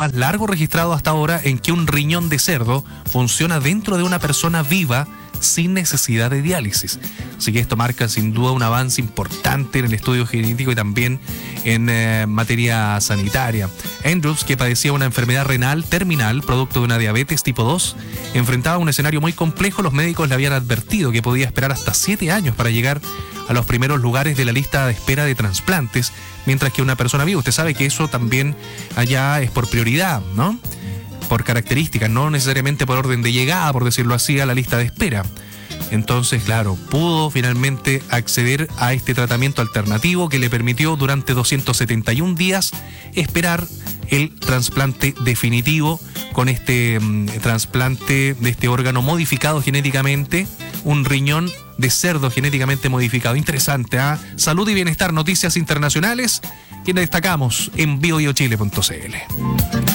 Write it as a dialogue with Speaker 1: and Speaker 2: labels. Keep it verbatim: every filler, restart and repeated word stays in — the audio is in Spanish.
Speaker 1: más largo registrado hasta ahora en que un riñón de cerdo funciona dentro de una persona viva sin necesidad de diálisis. Así que esto marca sin duda un avance importante en el estudio genético y también en eh, materia sanitaria. Andrews, que padecía una enfermedad renal terminal producto de una diabetes tipo dos, enfrentaba un escenario muy complejo. Los médicos le habían advertido que podía esperar hasta siete años para llegar a los primeros lugares de la lista de espera de trasplantes, mientras que una persona viva, usted sabe que eso también allá es por prioridad, ¿no? Por características, no necesariamente por orden de llegada, por decirlo así, a la lista de espera. Entonces, claro, pudo finalmente acceder a este tratamiento alternativo que le permitió durante doscientos setenta y un días esperar el trasplante definitivo con este mmm, trasplante de este órgano modificado genéticamente, un riñón de cerdo genéticamente modificado. Interesante, ¿ah? ¿eh? Salud y bienestar, noticias internacionales que destacamos en bio bio chile punto c l.